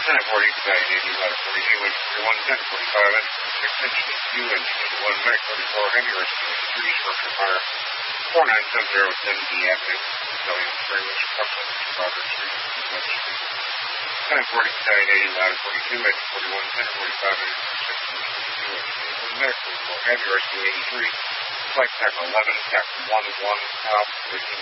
1040 tonight, 80 ladder 42 inch, 41 1045 inch, 6 inch to 2 inch, 81 meg 34 heavy rescue, 3 structure fire, 4970 10D Avenue, Million Spring, which comes up to Robert Street, West Street. 1040 tonight, 80 ladder 42 inch, 41 1045 inch, 6 inch to 2 inch, 81 meg 34 heavy rescue, 83, flight tech 11, tech 11, out,